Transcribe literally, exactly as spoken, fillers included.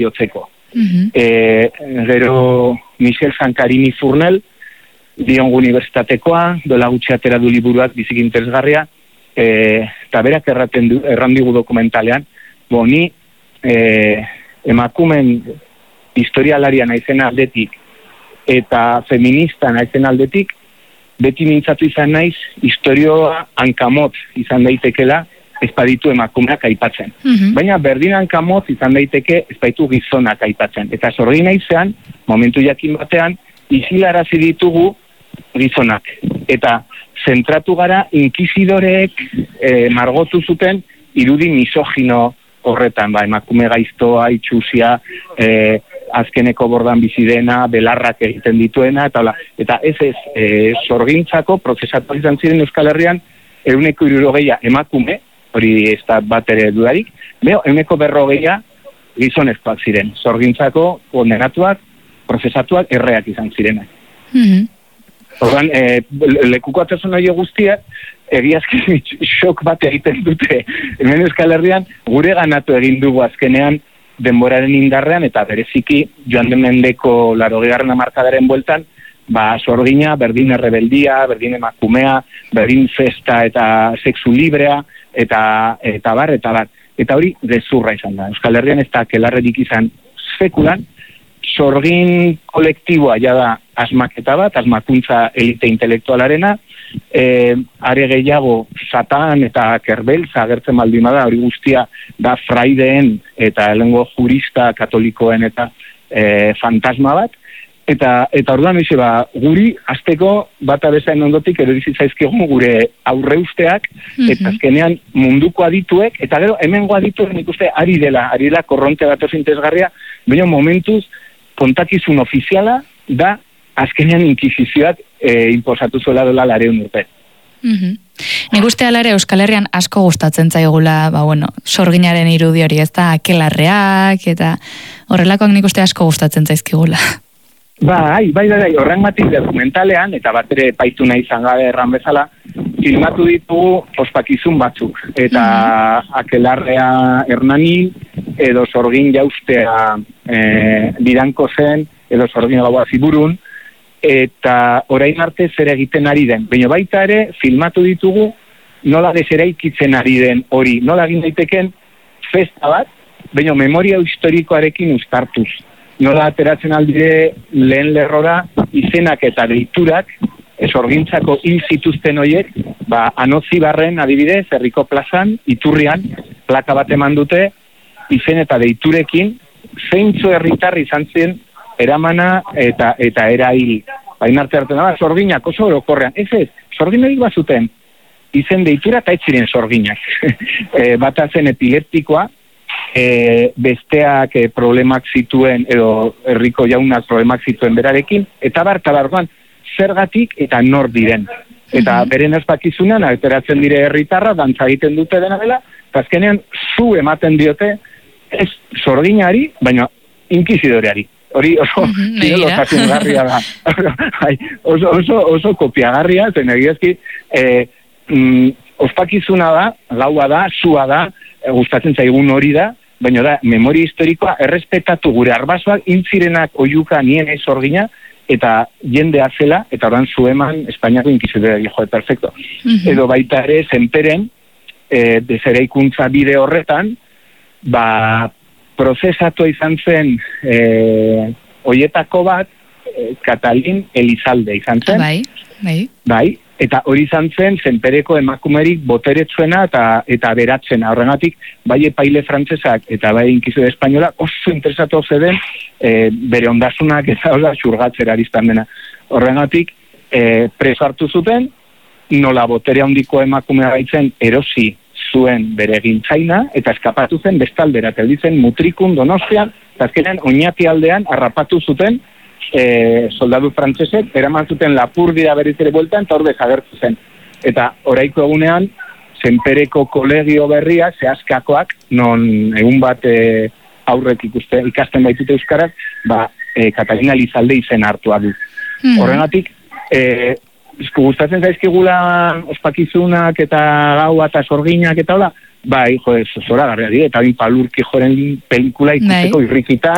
jotzeko. Mm-hmm. E, gero Michel Sancarini Fournel, Lyon Unibertsitatekoa, dola gutxi atera du liburuak bizik interesgarria, e, eta berak erraten du, errandigu dokumentalean, bo, ni e, emakumen historialaria naizen aldetik eta feminista naizen aldetik, beti mintzatu izan naiz, historioa hankamotz izan daitekela, ez baditu emakumeak aipatzen. Mm-hmm. Baina berdin hankamotz izan daiteke ez baitu gizonak aipatzen. Eta Sorgin naizean, momentu jakin batean, izilarazi ditugu gizonak. Eta zentratu gara inkizidoreek e, margotu zuten irudi misogino horretan, ba, emakume gaiztoa, itxusia, e, azkeneko bordan bizi dena, belarrak egiten dituena, eta, hola, eta ez ez, e, sorgintzako prozesatu izan ziren Euskal Herrian, ehuneko hirurogeia emakume, hori ez da bat ere dudarik, beho, ehuneko berrogeia gizonezkoak ziren, sorgintzako kondenatuak, prozesatuak erreak izan zirenak. Mm-hmm. Ordan, e, lekuko atasuna jo guztiak, egiazki xok bat egiten dute, hemen Euskal Herrian gure ganatu egin dugu azkenean, denboraren indarrean, eta bereziki joan den mendeko laurogeigarren hamarkadaren bueltan, ba, Sorgina, berdin errebeldia, berdin emakumea, berdin festa eta sexu librea, eta, eta bar, eta bar. Eta hori gezurra izan da. Euskal Herrian ez da kelarrerik izan sekulan, Sorgin kolektiboa ja da asmaketa bat, asmakuntza elite intelektualarena, e, are gehiago Satan eta Kerbeltza agertzen baldin bada, hori guztia da Freideen eta helengo jurista katolikoen eta e, fantasma bat, eta eta orduan hoize ba, guri hasteko bata bezain ondotik erori zaizkigun gure aurreusteak, mm-hmm. eta azkenean munduko adituek, eta gero hemengo adituek nik uste ari dela, ari dela korronte bat osintezgarria, baina momentuz kontakizun ofiziala da azkenean inkisizioak e, inposatu zuela dola lareun urte. Mm-hmm. Nik uste alare Euskal Herrian asko gustatzen zaigula, ba, bueno, Sorginaren irudi hori, ez da, akelarreak, eta horrelakoak nik uste asko gustatzen zaizkigula. Bai, bai, bai, bai, horren batik dokumentalean, eta bat ere paitu nahi izan gabe erran bezala, filmatu ditugu ospakizun batzuk, eta mm-hmm. akelarrea Hernani, edo Sorgin jaustea e, bidanko zen, edo Sorgin gaua ziburun, eta orain arte zer egiten ari den. Baina baita ere, filmatu ditugu, nola deseraikitzen ari den hori, nola egin daiteken festa bat, baina memoria historikoarekin uztartuz. Nola ateratzen aldire lehen lerrora izenak eta deiturak, Sorgintzako hil zituzten horiek, ba, Anozibarren adibidez, herriko plazan, Iturrian, plaka bat eman dute, izen eta deiturekin, zeintzu herritar izan zen eramana eta eta erail. Bain arte hartzen da, Sorginak oso orokorrean. Ez ez, Sorginak bazuten izen deitura eta ez ziren Sorginak. e, bata zen epileptikoa, e, besteak e, problemak zituen, edo herriko jaunak problemak zituen berarekin, eta bar, eta barruan, zergatik eta nor diren. Eta mm-hmm. beren ezpakizunan, alteratzen dire herritarra, dantza egiten dute dena dela, eta azkenean zu ematen diote, ez Sorginari, baina inkizidoreari. Hori oso mm-hmm, garria da. oso, oso, oso kopiagarria, zen egiazki, eh, mm, ospakizuna da, gaua da, zua da, e, gustatzen zaigun hori da, baina da, memoria historikoa errespetatu gure arbasoak, intzirenak oiuka nien ez Sorgina, eta jendea zela, eta oran zu eman Espainiako inkizidoreari joe, perfecto. Mm-hmm. Edo baita ere, zenperen, e, dezereikuntza bide horretan, ba, prozesatu izan zen e, oietako bat, e, Katalin Elizalde izan zen. Bai, bai. Bai, eta hori izan zen zenpereko emakumerik boteretsuena eta eta beratzena. Horregatik, bai epaile frantsesak eta bai inkizio espainola oso interesatu zeden e, bere ondasunak eta hola xurgatzera ariztan dena. Horregatik, e, preso hartu zuten, nola botere handiko emakumea baitzen erosi zuen bere gintzaina, eta eskapatu zen bestaldera, telditzen Mutrikun Donostian, eta azkenean Oñati aldean harrapatu zuten e, soldadu frantsesek, eraman zuten Lapurdira berriz ere bueltan, eta hor desagertu zen. Eta oraiko egunean, zenpereko kolegio berria, zehazkakoak, non egun bat e, aurrek ikuste, ikasten baitute euskaraz, ba, e, Katalina Elizalde izen hartua du. Mm. Horregatik, e, gustatzen zaizkigula ospakizunak eta gaua eta Sorginak eta hola, bai, jo, zora garria dira, eta bin Palurki joren pelikula ikusteko irrikitan,